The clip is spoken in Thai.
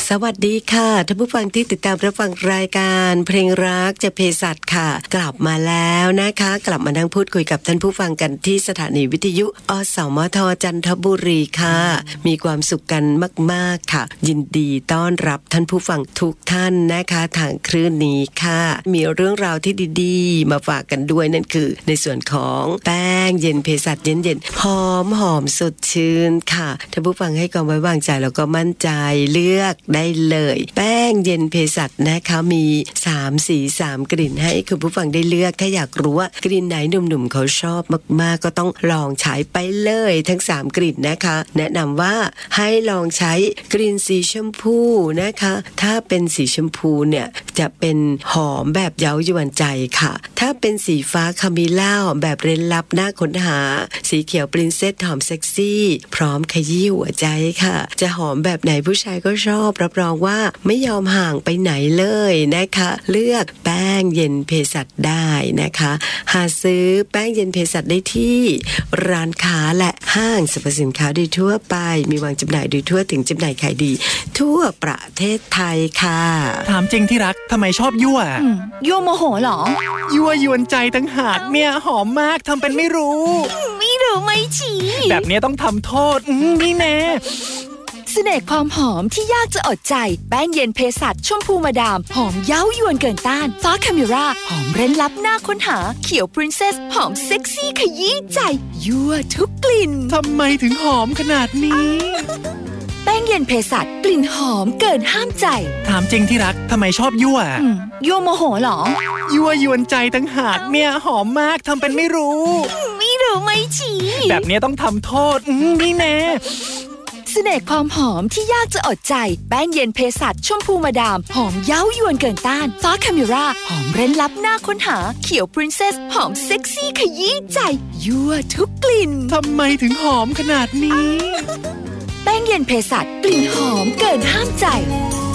สวัสดีค่ะท่านผู้ฟังที่ติดตามรับฟังรายการเพลงรักจากเภสัชค่ะกลับมาแล้วนะคะกลับมานั่งพูดคุยกับท่านผู้ฟังกันที่สถานีวิทยุอสมทจันทบุรีค่ะมีความสุขกันมากๆค่ะยินดีต้อนรับท่านผู้ฟังทุกท่านนะคะทางคลื่นนี้ค่ะมีเรื่องราวที่ดีๆมาฝากกันด้วยนั่นคือในส่วนของแป้งเย็นเภสัชเย็นๆหอมสดชื่นค่ะท่านผู้ฟังให้ความไว้วางใจแล้วก็มั่นใจเลือกได้เลยแป้งเย็นเภสัชนะคะมี3สี3กลิ่นให้คุณผู้ฟังได้เลือกถ้าอยากรู้ว่ากลิ่นไหนหนุ่มๆเขาชอบมากๆก็ต้องลองใช้ไปเลยทั้ง3กลิ่นนะคะแนะนำว่าให้ลองใช้กลิ่นสีชมพูนะคะถ้าเป็นสีชมพูเนี่ยจะเป็นหอมแบบเย้ายวนใจค่ะถ้าเป็นสีฟ้าคามิล่าหอมแบบเร้นลับน่าค้นหาสีเขียวปรินเซสหอมเซ็กซี่พร้อมขยี้หัวใจค่ะจะหอมแบบไหนผู้ชายก็ชอบรับรองว่าไม่ยอมห่างไปไหนเลยนะคะเลือกแป้งเย็นเภสัชได้นะคะหาซื้อแป้งเย็นเภสัชได้ที่ร้านค้าและห้างสรรพสินค้าโดยทั่วไปมีวางจำหน่ายโดยทั่วถึงจำหน่ายขายดีทั่วประเทศไทยค่ะถามจริงที่รักทำไมชอบยั่วยั่วโมโหเหรอยั่วยวนใจตั้งหากเนี่ยหอมมากทำเป็นไม่รู้ไม่ฉีแบบนี้ต้องทำโทษนี่แน่เสน่ห์ความหอมที่ยากจะอดใจแป้งเย็นเภสัชชมพูมาดามหอมเย้ายวนเกินต้านฟ้าคามิราหอมเร้นลับน่าค้นหาเขียวปรินเซสหอมเซ็กซี่ขยี้ใจยั่วทุกกลิ่นทำไมถึงหอมขนาดนี้แป้งเย็นเภสัชกลิ่นหอมเกินห้ามใจถามจริงที่รักทำไมชอบยั่วยั่วโมโหเหรอยั่วยวนใจตั้งหากเนี่ยหอมมากทำเป็นไม่รู้ไม่ฉีแบบนี้ต้องทำโทษนี่แน่เสน่ห์ความหอมที่ยากจะอดใจแป้งเย็นเภสัชชมพูมาดามหอมเย้ายวนเกินต้านฟ้าคามิราหอมเร้นลับน่าค้นหาเขียวปรินเซสหอมเซ็กซี่ขยี้ใจยั่วทุกกลิ่นทำไมถึงหอมขนาดนี้แป้งเย็นเภสัชกลิ่นหอมเกินห้ามใจ